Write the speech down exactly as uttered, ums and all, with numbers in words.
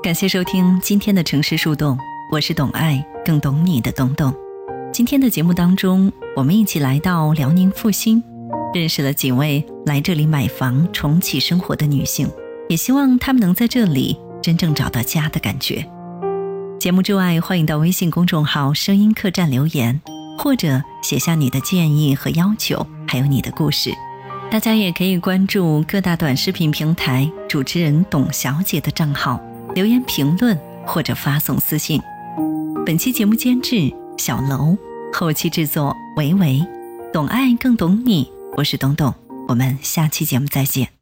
感谢收听今天的城市树洞，我是懂爱更懂你的东东。今天的节目当中，我们一起来到辽宁阜新，认识了几位来这里买房重启生活的女性，也希望她们能在这里真正找到家的感觉。节目之外，欢迎到微信公众号声音客栈留言，或者写下你的建议和要求，还有你的故事。大家也可以关注各大短视频平台主持人董小姐的账号，留言评论或者发送私信。本期节目监制小楼，后期制作维维，懂爱更懂你，我是董董，我们下期节目再见。